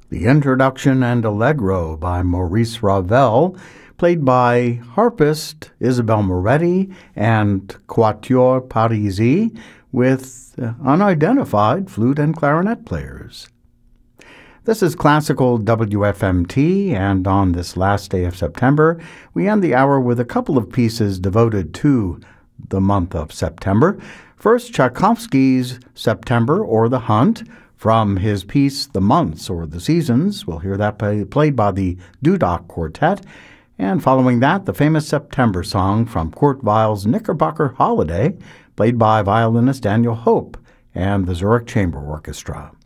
The Introduction and Allegro by Maurice Ravel, played by harpist Isabelle Moretti and Quatuor Parisi with unidentified flute and clarinet players. This is Classical WFMT, and on this last day of September, we end the hour with a couple of pieces devoted to the month of September. First, Tchaikovsky's September or The Hunt, from his piece The Months or the Seasons. We'll hear that played by the Dudok Quartet. And following that, the famous September song from Kurt Weill's Knickerbocker Holiday, played by violinist Daniel Hope and the Zurich Chamber Orchestra.